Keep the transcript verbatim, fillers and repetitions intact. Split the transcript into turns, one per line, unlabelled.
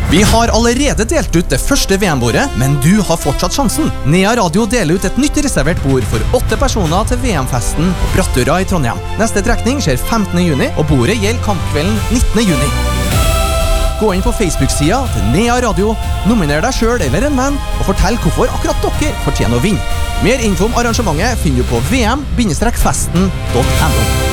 Vi har allerede delt ut det første V M-bordet, men du har fortsatt sjansen. Nea Radio deler ut et nytt reservert bord for åtte personer til V M-festen på Brattura i Trondheim. Neste trekning skjer femtende juni, og bordet gjelder kampkvelden nittende juni. Gå inn på Facebook-sida til Nea Radio, nominer deg selv eller en venn, og fortell hvorfor akkurat dere fortjener å vinne. Mer info om arrangementet finner du på v m bindestrek festen punktum n o.